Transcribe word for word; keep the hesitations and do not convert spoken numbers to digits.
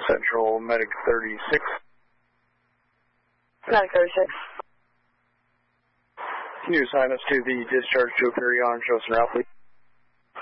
Central, Medic thirty-six. Medic thirty-six. Can you assign us to the discharge to a Perion and show us an route, please?